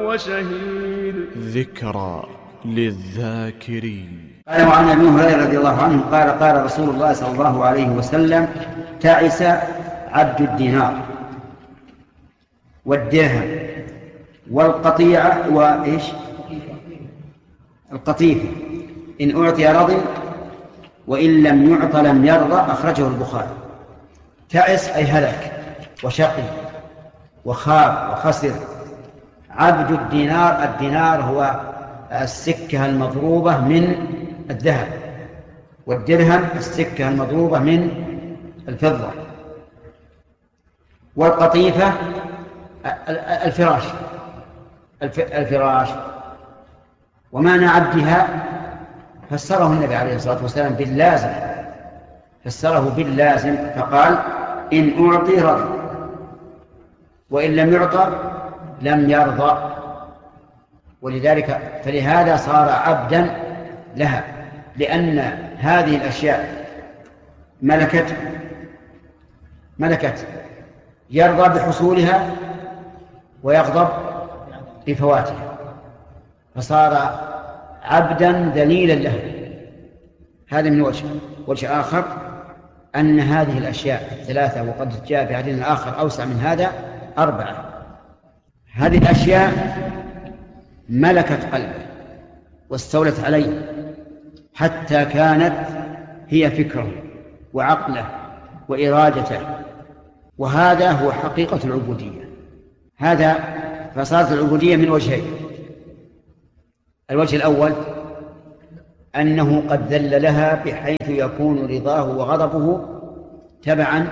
وشهيد. ذكرى للذاكرين. قال وعن أبي هريرة رضي الله عنه قال قال رسول الله صلى الله عليه وسلم: تعس عبد الدينار والدرهم والقطيعة وإيش القطيفة، إن أعطي رضي وإن لم يعط لم يرضى. أخرجه البخاري. تعس أي هلك وشقي وخاب وخسر. عبد الدينار، الدينار هو السكة المضروبة من الذهب، والدرهم السكة المضروبة من الفضة، والقطيفة الفراش. ومعنى عبدها فسره النبي عليه الصلاة والسلام باللازم، فسره باللازم فقال: إن أعطي رضي وإن لم يعطى لم يرضى. ولذلك فلهذا صار عبدا لها، لأن هذه الأشياء ملكت يرضى بحصولها ويغضب بفواتها، فصار عبدا ذليلا له. هذا من وجه آخر أن هذه الأشياء الثلاثة، وقد جاء في حديث آخر أوسع من هذا 4، هذه الأشياء ملكت قلبه واستولت عليه حتى كانت هي فكره وعقله وإرادته، وهذا هو حقيقة العبودية. هذا فصارت العبودية من وجهين: الوجه الأول أنه قد ذل لها بحيث يكون رضاه وغضبه تبعا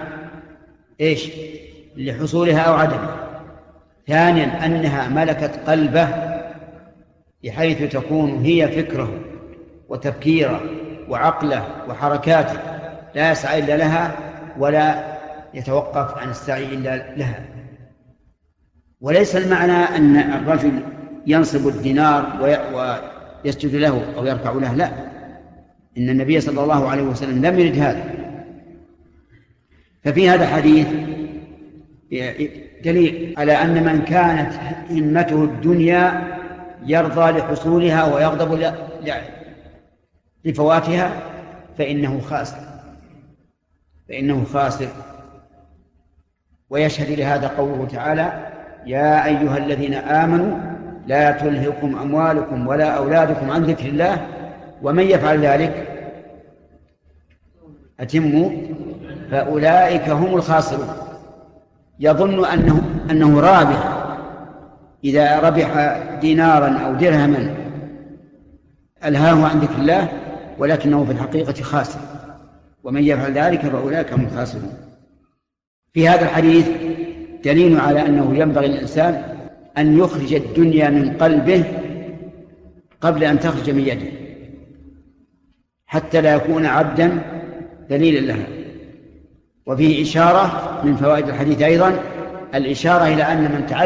لحصولها أو عدمه. ثانيا أنها ملكت قلبه بحيث تكون هي فكره وتفكيره وعقله وحركاته، لا يسعى إلا لها ولا يتوقف عن السعي إلا لها. وليس المعنى أن الرجل ينصب الدينار ويسجد له أو يركع له، لا، إن النبي صلى الله عليه وسلم لم يرد هذا. ففي هذا الحديث دليل على أن من كانت همته الدنيا يرضى لحصولها ويغضب لفواتها فإنه خاسر. ويشهد لهذا قوله تعالى: يا أيها الذين آمنوا لا تلهكم أموالكم ولا أولادكم عن ذكر الله ومن يفعل ذلك أتموا فأولئك هم الخاسرون. يظن أنه رابح إذا ربح دينارا أو درهما ألهاه عن ذكر الله، ولكنه في الحقيقة خاسر. ومن يفعل ذلك فأولئك هم الخاسرون. في هذا الحديث دليل على أنه ينبغي للإنسان أن يخرج الدنيا من قلبه قبل أن تخرج من يده، حتى لا يكون عبدا ذليلا لها. وفيه إشارة من فوائد الحديث أيضا الإشارة إلى أن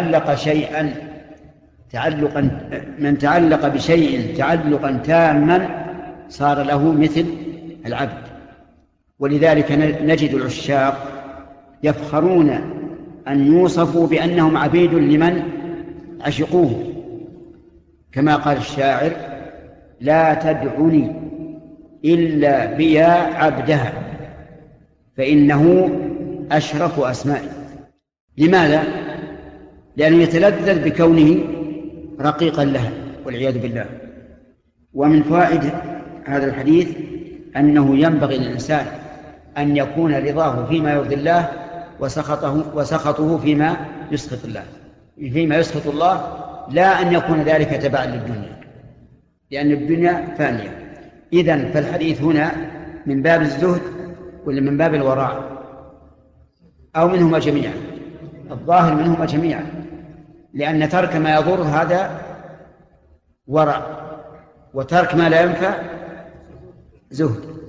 من تعلق بشيء تعلقا تاما صار له مثل العبد. ولذلك نجد العشاق يفخرون أن يوصفوا بأنهم عبيد لمن عشقوه، كما قال الشاعر: لا تدعني إلا بيا عبدها فإنه أشرف أسمائي. لماذا؟ لأنه يتلذذ بكونه رقيقا لها والعياذ بالله. ومن فوائد هذا الحديث أنه ينبغي للإنسان أن يكون رضاه فيما يرضي الله وسخطه فيما يسخط الله، لا أن يكون ذلك تبعا للدنيا، لأن الدنيا فانية. إذن فالحديث هنا من باب الزهد ولا من باب الوراء أو منهما جميعا؟ الظاهر منهما جميعا، لأن ترك ما يضر هذا ورع، وترك ما لا ينفع زهد.